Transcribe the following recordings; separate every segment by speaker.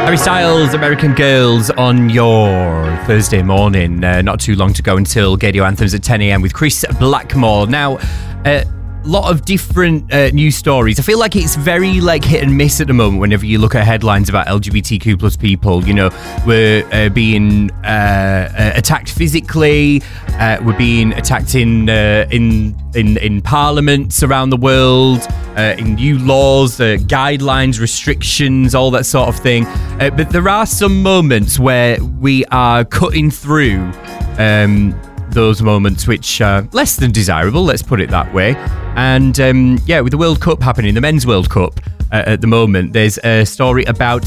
Speaker 1: Harry Styles, American Girls on your Thursday morning. Not too long to go until Gadio Anthems at 10 a.m. with Chris Blackmore. Now, a lot of different news stories. I feel like it's very hit and miss at the moment whenever you look at headlines about LGBTQ plus people. You know, we're being attacked physically. We're being attacked in parliaments around the world, in new laws, guidelines, restrictions, all that sort of thing. But there are some moments where we are cutting through those moments which are less than desirable, let's put it that way. And with the World Cup happening, the Men's World Cup at the moment, there's a story about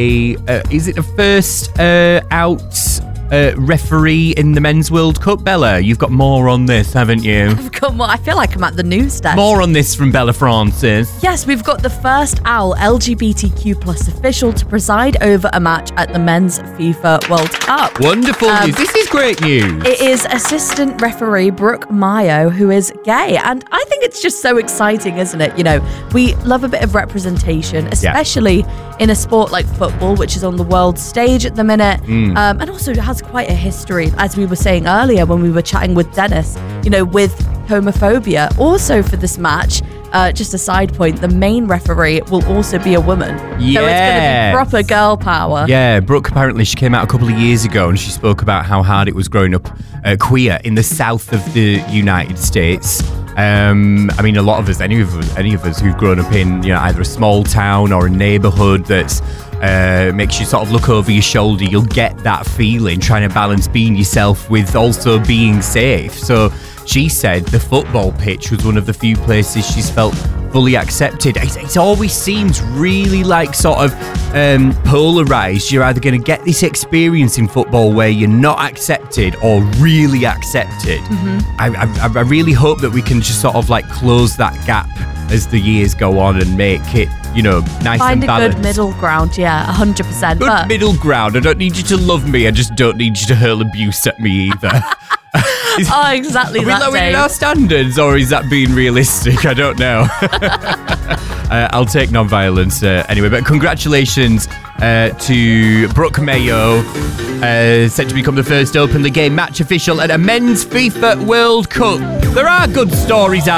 Speaker 1: is it a first out referee in the Men's World Cup? Bella, you've got more on this, haven't you?
Speaker 2: I've got more. I feel like I'm at the news desk.
Speaker 1: More on this from Bella Francis.
Speaker 2: Yes, we've got the first OWL LGBTQ plus official to preside over a match at the Men's FIFA World Cup.
Speaker 1: Wonderful news. This is great news.
Speaker 2: It is assistant referee Brooke Mayo, who is gay. And I think it's just so exciting, isn't it? You know, we love a bit of representation, especially in a sport like football, which is on the world stage at the minute. And also has quite a history, as we were saying earlier when we were chatting with Dennis, you know, with homophobia. Also for this match, just a side point, the main referee will also be a woman.
Speaker 1: Yes.
Speaker 2: So it's going to be proper girl power.
Speaker 1: Yeah, Brooke, apparently she came out a couple of years ago and she spoke about how hard it was growing up queer in the south of the United States. I mean, a lot of us, any of us who've grown up in, you know, either a small town or a neighborhood that's makes you sort of look over your shoulder, you'll get that feeling, trying to balance being yourself with also being safe. So she said the football pitch was one of the few places she's felt fully accepted. It always seems really sort of polarised. You're either going to get this experience in football where you're not accepted or really accepted. I really hope that we can just sort of close that gap as the years go on and make it, you know, nice
Speaker 2: Find
Speaker 1: and balanced.
Speaker 2: a good middle ground, 100%.
Speaker 1: Good middle ground. I don't need you to love me. I just don't need you to hurl abuse at me either.
Speaker 2: Oh, exactly.
Speaker 1: Are we lowering our standards, or is that being realistic? I don't know. I'll take non-violence anyway. But congratulations to Brooke Mayo, set to become the first openly gay match official at a men's FIFA World Cup. There are good stories out